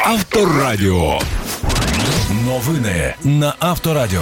Авторадіо. Новини на Авторадіо.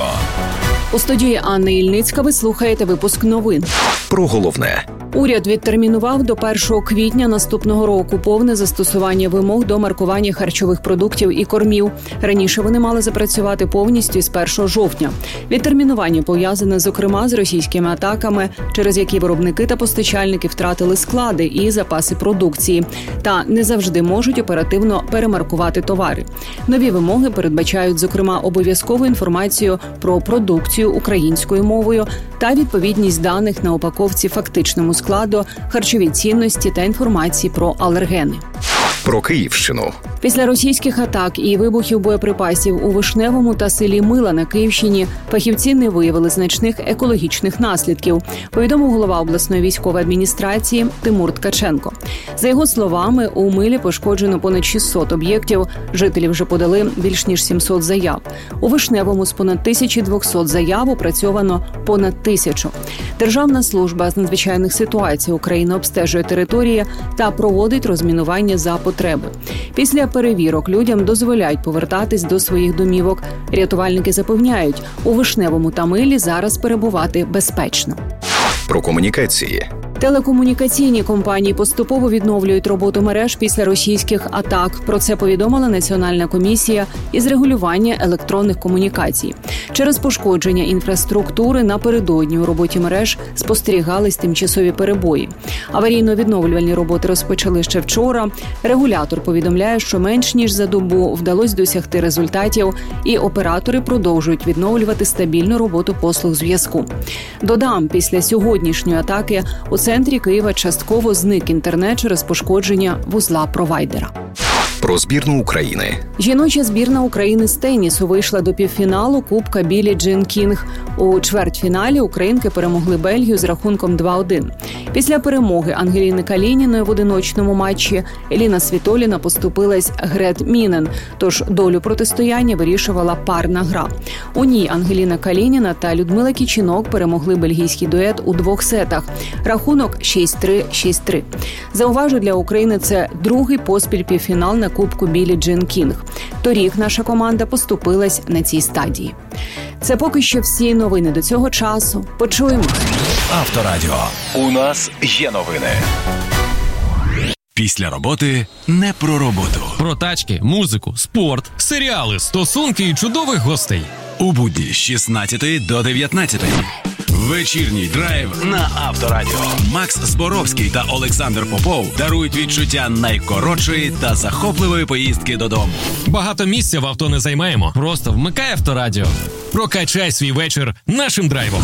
У студії Анна Ільницька ви слухаєте випуск новин. Про головне. Уряд відтермінував до 1 квітня наступного року повне застосування вимог до маркування харчових продуктів і кормів. Раніше вони мали запрацювати повністю з 1 жовтня. Відтермінування пов'язане, зокрема, з російськими атаками, через які виробники та постачальники втратили склади і запаси продукції, та не завжди можуть оперативно перемаркувати товари. Нові вимоги передбачають, зокрема, обов'язкову інформацію про продукцію українською мовою та відповідність даних на упаковці фактичному складу, харчові цінності та інформації про алергени. Про Київщину. Після російських атак і вибухів боєприпасів у Вишневому та селі Мила на Київщині фахівці не виявили значних екологічних наслідків, повідомив голова обласної військової адміністрації Тимур Ткаченко. За його словами, у Милі пошкоджено понад 600 об'єктів, жителі вже подали більш ніж 700 заяв. У Вишневому з понад 1200 заяв опрацьовано понад 1000. Державна служба з надзвичайних ситуацій України обстежує території та проводить розмінування за потреби. Після перевірок людям дозволяють повертатись до своїх домівок. Рятувальники запевняють, у Вишневому та Милі зараз перебувати безпечно. Про комунікації. Телекомунікаційні компанії поступово відновлюють роботу мереж після російських атак. Про це повідомила Національна комісія із регулювання електронних комунікацій. Через пошкодження інфраструктури напередодні у роботі мереж спостерігались тимчасові перебої. Аварійно-відновлювальні роботи розпочали ще вчора. Регулятор повідомляє, що менш ніж за добу вдалося досягти результатів, і оператори продовжують відновлювати стабільну роботу послуг зв'язку. Додам, після сьогоднішньої атаки у центрі Києва частково зник інтернет через пошкодження вузла провайдера. Про збірну України. Жіноча збірна України з тенісу вийшла до півфіналу Кубка Біллі Джин Кінг. У чвертьфіналі українки перемогли Бельгію з рахунком 2-1. Після перемоги Ангеліни Калініної в одиночному матчі Еліна Світоліна поступилась Грет Мінен, тож долю протистояння вирішувала парна гра. У ній Ангеліна Калініна та Людмила Кічінок перемогли бельгійський дует у 2 сетах. Рахунок 6-3, 6-3. Зауважу, для України це другий поспіль півфінал на Кубку Біллі Джин Кінг. Торік наша команда поступилась на цій стадії. Це поки що всі новини до цього часу. Почуємось. Авторадіо. У нас є новини. Після роботи не про роботу. Про тачки, музику, спорт, серіали, стосунки і чудових гостей. У будні з 16 до 19. Вечірній драйв на Авторадіо. Макс Зборовський та Олександр Попов дарують відчуття найкоротшої та захопливої поїздки додому. Багато місця в авто не займаємо. Просто вмикай Авторадіо. Прокачай свій вечір нашим драйвом.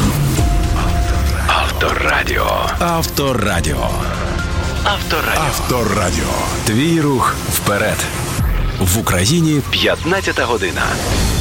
Авторадіо. Авторадіо. Авторадіо. Авторадіо. Твій рух вперед. В Україні 15 година.